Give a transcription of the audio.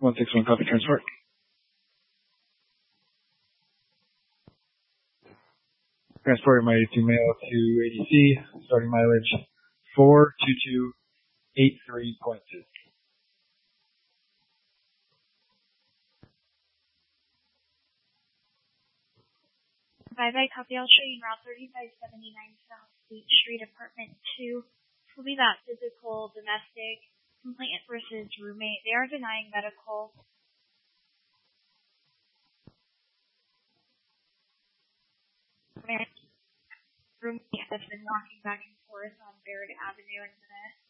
161 copy transport. Transporting my female to ADC, starting mileage 42283.2. Bye-bye, copy. I'll show you Route 3579 South Fleet Street, Apartment 2. This will be that physical, domestic, complainant versus roommate. They are denying medical. Roommate has been walking back and forth on Baird Avenue in a minute.